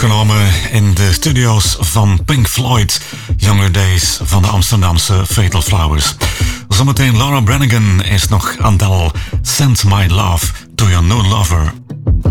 opgenomen in de studio's van Pink Floyd, Younger Days van de Amsterdamse Fatal Flowers. Zometeen Laura Branigan is nog aan tel Send My Love to Your New Lover.